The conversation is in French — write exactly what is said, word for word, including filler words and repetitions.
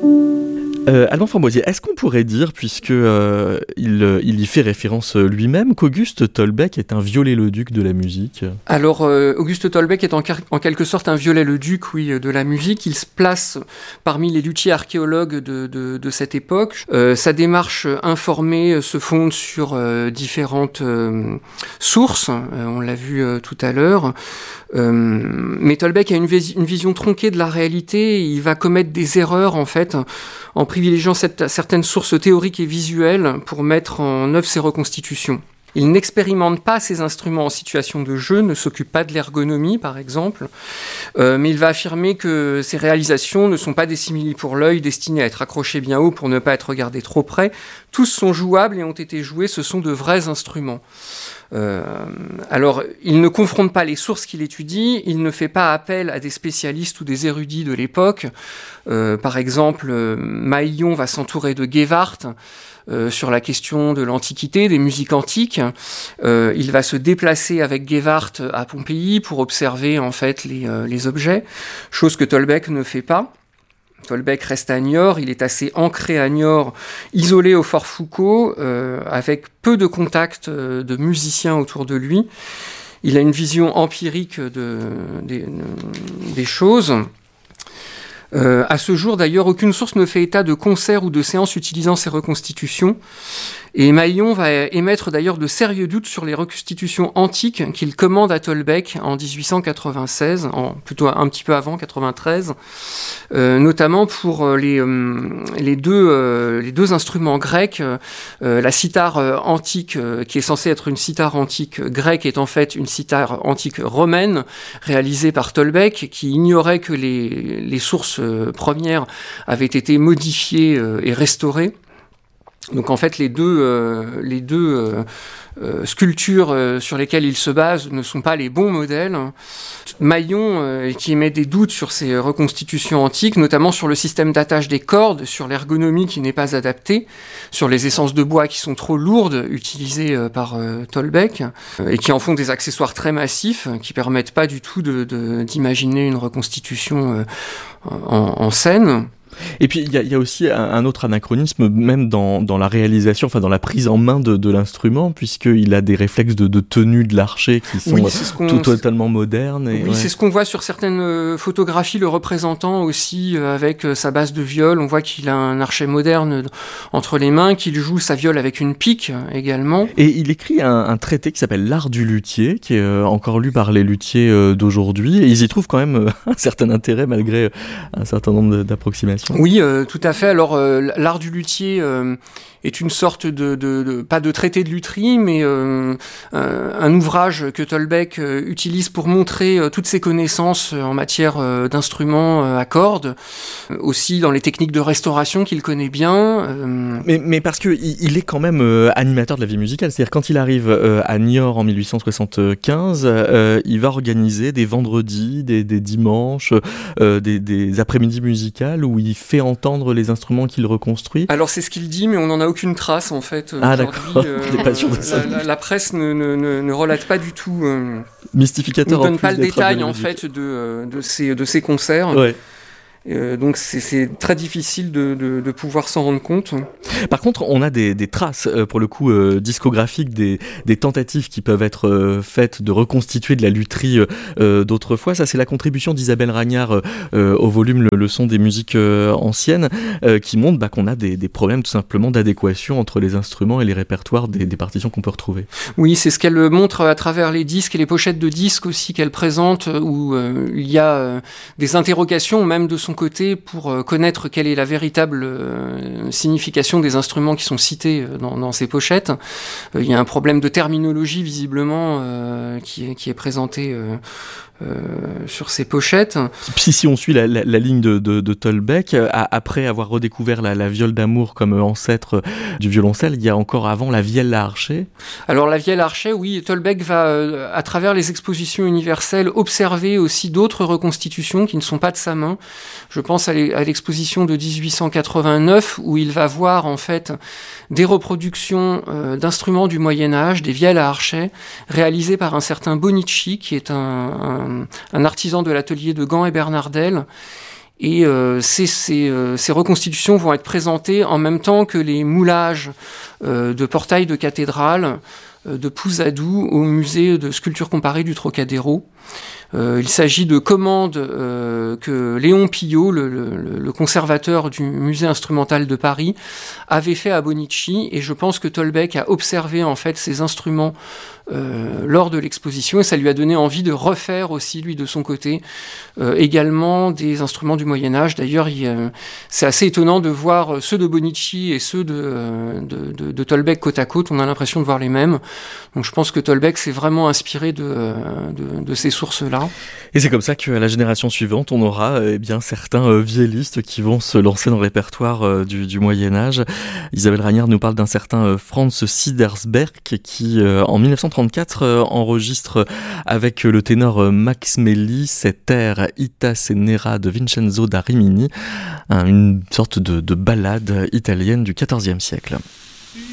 Euh, Alban Framboisier, est-ce qu'on pourrait dire, puisque euh, il, il y fait référence lui-même, qu'Auguste Tolbecq est un viollet-le-duc de la musique ? Alors, euh, Auguste Tolbecq est en, car- en quelque sorte un viollet-le-duc, oui, de la musique. Il se place parmi les luthiers archéologues de, de, de cette époque. Euh, sa démarche informée se fonde sur euh, différentes euh, sources. Euh, on l'a vu euh, tout à l'heure. Euh, mais Tolbecq a une, vis- une vision tronquée de la réalité. Il va commettre des erreurs, en fait, en privilégiant cette, certaines sources théoriques et visuelles pour mettre en œuvre ses reconstitutions. Il n'expérimente pas ces instruments en situation de jeu, ne s'occupe pas de l'ergonomie, par exemple, euh, mais il va affirmer que ces réalisations ne sont pas des simili pour l'œil destinés à être accrochés bien haut pour ne pas être regardés trop près. Tous sont jouables et ont été joués, ce sont de vrais instruments. Euh, alors, il ne confronte pas les sources qu'il étudie, il ne fait pas appel à des spécialistes ou des érudits de l'époque. Euh, par exemple, euh, Maillon va s'entourer de Géwart euh, sur la question de l'Antiquité, des musiques antiques. Euh, il va se déplacer avec Géwart à Pompéi pour observer en fait les, euh, les objets, chose que Tolbecq ne fait pas. Tolbecq reste à Niort, il est assez ancré à Niort, isolé au Fort Foucault, euh, avec peu de contacts euh, de musiciens autour de lui. Il a une vision empirique de, des, des choses. Euh, à ce jour, d'ailleurs, aucune source ne fait état de concerts ou de séances utilisant ces reconstitutions. Et Maillon va émettre d'ailleurs de sérieux doutes sur les reconstitutions antiques qu'il commande à Tolbecq en dix-huit cent quatre-vingt-seize, en, plutôt un petit peu avant, quatre-vingt-treize, euh, notamment pour les, euh, les, deux, euh, les deux instruments grecs. Euh, la cithare euh, antique, euh, qui est censée être une cithare antique grecque, est en fait une cithare antique romaine, réalisée par Tolbecq, qui ignorait que les, les sources euh, premières avaient été modifiées euh, et restaurées. Donc en fait les deux, euh, les deux euh, euh, sculptures euh, sur lesquelles il se base ne sont pas les bons modèles. Maillon euh, qui émet des doutes sur ces reconstitutions antiques, notamment sur le système d'attache des cordes, sur l'ergonomie qui n'est pas adaptée, sur les essences de bois qui sont trop lourdes utilisées euh, par euh, Tolbecq euh, et qui en font des accessoires très massifs qui permettent pas du tout de, de, d'imaginer une reconstitution euh, en, en scène. Et puis il y, y a aussi un, un autre anachronisme même dans, dans la réalisation, enfin dans la prise en main de, de l'instrument, puisqu'il a des réflexes de, de tenue de l'archer qui sont oui, c'est tout, totalement modernes. Et oui, ouais. C'est ce qu'on voit sur certaines photographies, le représentant aussi avec sa basse de viol. On voit qu'il a un archet moderne entre les mains, qu'il joue sa viole avec une pique également. Et il écrit un, un traité qui s'appelle L'Art du luthier, qui est euh, encore lu par les luthiers euh, d'aujourd'hui, et ils y trouvent quand même euh, un certain intérêt malgré euh, un certain nombre d'approximations. Oui, euh, tout à fait. Alors, euh, l'art du luthier euh, est une sorte de, de, de pas de traité de lutherie, mais euh, un, un ouvrage que Tolbecq euh, utilise pour montrer euh, toutes ses connaissances en matière euh, d'instruments euh, à cordes, euh, aussi dans les techniques de restauration qu'il connaît bien. Euh... Mais, mais parce que il, il est quand même euh, animateur de la vie musicale, c'est-à-dire quand il arrive euh, à Niort en mille huit cent soixante-quinze, euh, il va organiser des vendredis, des, des dimanches, euh, des, des après-midi musicales où il fait entendre les instruments qu'il reconstruit. Alors c'est ce qu'il dit, mais on n'en a aucune trace en fait. Ah d'accord, euh, je n'ai pas sûr de ça. La, la, la presse ne, ne, ne, ne relate pas du tout. Euh, Mystificateur. Ne donne en pas plus le détail en musique. fait de, de, ces, de ces concerts. Ouais. Euh, donc c'est, c'est très difficile de, de, de pouvoir s'en rendre compte. Par contre, on a des, des traces, euh, pour le coup, euh, discographiques, des, des tentatives qui peuvent être euh, faites de reconstituer de la lutherie euh, d'autrefois. Ça, c'est la contribution d'Isabelle Ragnard euh, au volume Le, le son des musiques euh, anciennes, euh, qui montre bah, qu'on a des, des problèmes tout simplement d'adéquation entre les instruments et les répertoires des, des partitions qu'on peut retrouver. Oui, c'est ce qu'elle montre à travers les disques et les pochettes de disques aussi qu'elle présente, où euh, il y a euh, des interrogations même de son côté pour euh, connaître quelle est la véritable euh, signification des instruments qui sont cités euh, dans, dans ces pochettes. Euh, il y a un problème de terminologie visiblement euh, qui, est, qui est présenté euh, euh, sur ces pochettes. Si, si on suit la, la, la ligne de, de, de Tolbecq, à, après avoir redécouvert la, la viole d'amour comme ancêtre du violoncelle, il y a encore avant la vielle à archet. Alors la vielle à archet, oui, Tolbecq va, euh, à travers les expositions universelles, observer aussi d'autres reconstitutions qui ne sont pas de sa main. Je pense à l'exposition de dix-huit cent quatre-vingt-neuf où il va voir en fait des reproductions euh, d'instruments du Moyen-Âge, des vielles à archet, réalisées par un certain Bonicci, qui est un, un, un artisan de l'atelier de Gand et Bernardel, Et euh, ces, ces, euh, ces reconstitutions vont être présentées en même temps que les moulages euh, de portails de cathédrales euh, de Pousadou au musée de sculpture comparée du Trocadéro. Euh, il s'agit de commandes euh, que Léon Pillot, le, le, le conservateur du musée instrumental de Paris, avait fait à Bonici, et je pense que Tolbeck a observé en fait ces instruments euh, lors de l'exposition, et ça lui a donné envie de refaire aussi, lui, de son côté, euh, également des instruments du Moyen-Âge. D'ailleurs, il, euh, c'est assez étonnant de voir ceux de Bonici et ceux de, euh, de, de, de Tolbeck côte à côte. On a l'impression de voir les mêmes. Donc je pense que Tolbeck s'est vraiment inspiré de, de, de ces sources-là. Et c'est comme ça qu'à la génération suivante, on aura eh bien certains euh, viellistes qui vont se lancer dans le répertoire euh, du, du Moyen-Âge. Isabelle Ragnard nous parle d'un certain euh, Franz Sidersberg qui, euh, en dix-neuf cent trente-quatre, euh, enregistre avec le ténor euh, Max Melli cet air Ita se nera de Vincenzo da Rimini, hein, une sorte de, de ballade italienne du quatorzième siècle.